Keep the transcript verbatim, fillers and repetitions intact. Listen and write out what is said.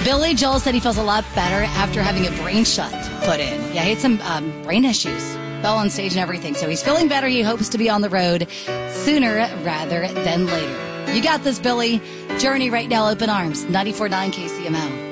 Billy Joel said he feels a lot better after having a brain shunt put in. Yeah, he had some um, brain issues. Fell on stage and everything. So he's feeling better. He hopes to be on the road sooner rather than later. You got this, Billy. Journey right now, open arms. ninety-four point nine K C M O.